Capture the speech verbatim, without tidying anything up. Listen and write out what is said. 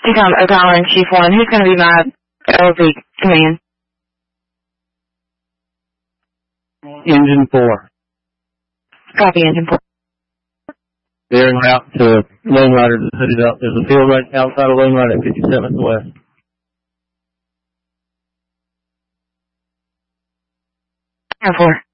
Become O'Connor and Chief One. Who's going to be my O P command? Engine four. Copy, Engine four. They're en route to Lone Rider to hood it up. There's a field right outside of Lone Rider at fifty-seventh West. Air four.